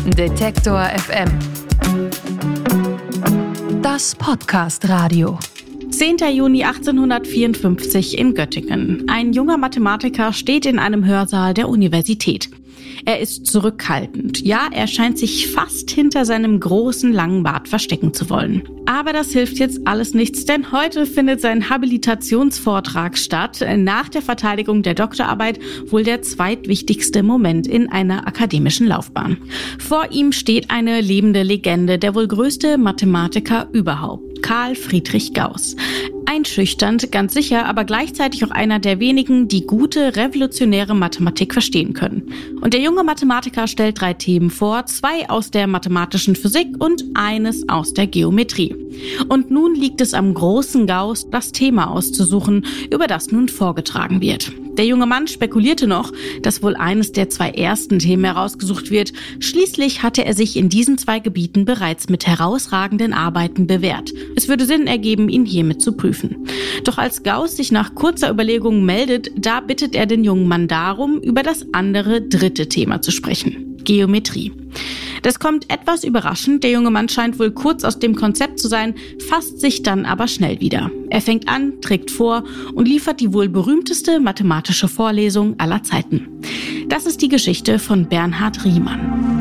Detektor FM. Das Podcast-Radio. 10. Juni 1854 in Göttingen. Ein junger Mathematiker steht in einem Hörsaal der Universität. Er ist zurückhaltend. Ja, er scheint sich fast hinter seinem großen, langen Bart verstecken zu wollen. Aber das hilft jetzt alles nichts, denn heute findet sein Habilitationsvortrag statt. Nach der Verteidigung der Doktorarbeit wohl der zweitwichtigste Moment in einer akademischen Laufbahn. Vor ihm steht eine lebende Legende, der wohl größte Mathematiker überhaupt, Carl Friedrich Gauß. Einschüchternd, ganz sicher, aber gleichzeitig auch einer der wenigen, die gute, revolutionäre Mathematik verstehen können. Und der junge Mathematiker stellt 3 Themen vor, 2 aus der mathematischen Physik und eines aus der Geometrie. Und nun liegt es am großen Gauß, das Thema auszusuchen, über das nun vorgetragen wird. Der junge Mann spekulierte noch, dass wohl eines der 2 ersten Themen herausgesucht wird. Schließlich hatte er sich in diesen 2 Gebieten bereits mit herausragenden Arbeiten bewährt. Es würde Sinn ergeben, ihn hiermit zu prüfen. Doch als Gauß sich nach kurzer Überlegung meldet, da bittet er den jungen Mann darum, über das andere 3. Thema zu sprechen: Geometrie. Das kommt etwas überraschend, der junge Mann scheint wohl kurz aus dem Konzept zu sein, fasst sich dann aber schnell wieder. Er fängt an, trägt vor und liefert die wohl berühmteste mathematische Vorlesung aller Zeiten. Das ist die Geschichte von Bernhard Riemann.